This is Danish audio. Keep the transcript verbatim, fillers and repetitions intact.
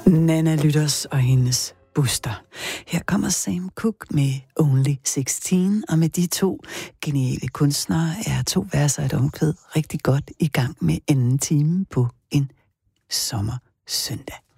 Nana Lytters og hendes Buster. Her kommer Sam Cooke med Only seksten, og med de to geniale kunstnere er to verser et omkvæd rigtig godt i gang med anden time på en sommersøndag.